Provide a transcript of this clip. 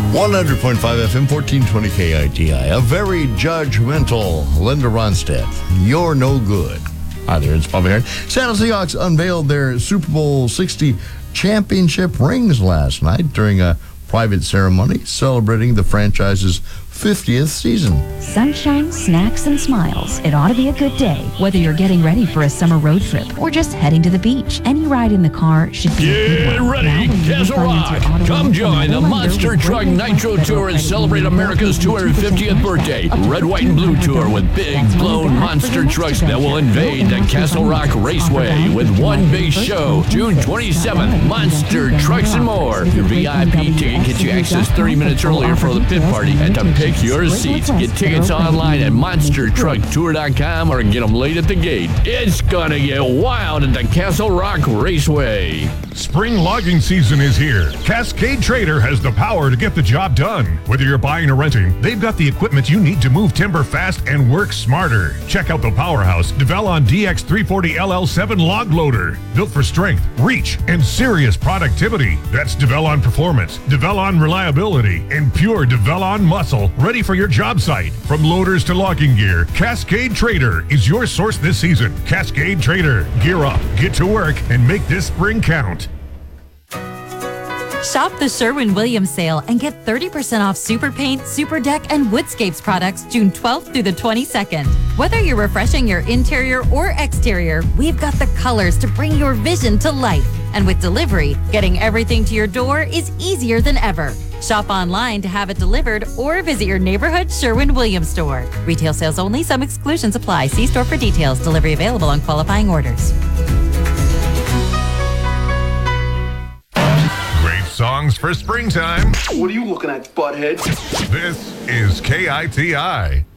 100.5 FM, 1420 KITI. A very judgmental Linda Ronstadt. You're no good. Hi there, it's Bobby Aaron. Seattle Seahawks unveiled their Super Bowl 60 championship rings last night during a private ceremony celebrating the franchise's 50th season. Sunshine, snacks, and smiles. It ought to be a good day, whether you're getting ready for a summer road trip or just heading to the beach. Any ride in the car should be a good Get one. ready, Castle Rock. Come join the Monster Truck Nitro Tour and celebrate America's 250th birthday. Red, white, and blue tour with big, blown monster trucks that will invade the Castle Rock Raceway with one big show. June 27th, Monster Trucks and More. Your VIP ticket gets you access 30 minutes earlier for the pit party and to pick your seats. Get tickets online at monstertrucktour.com or get them late at the gate. It's gonna get wild at the Castle Rock Raceway. Spring logging season is here. Cascade Trader has the power to get the job done. Whether you're buying or renting, they've got the equipment you need to move timber fast and work smarter. Check out the powerhouse Develon DX340 LL7 log loader. Built for strength, reach, and serious productivity. That's Develon performance, Develon reliability, and pure Develon muscle ready for your job site. From loaders to logging gear, Cascade Trader is your source this season. Cascade Trader. Gear up, get to work, and make this spring count. Shop the Sherwin-Williams sale and get 30% off Super Paint, Super Deck, and Woodscapes products June 12th through the 22nd. Whether you're refreshing your interior or exterior, we've got the colors to bring your vision to life. And with delivery, getting everything to your door is easier than ever. Shop online to have it delivered or visit your neighborhood Sherwin-Williams store. Retail sales only. Some exclusions apply. See store for details. Delivery available on qualifying orders. Songs for springtime. What are you looking at, butthead? This is KITI.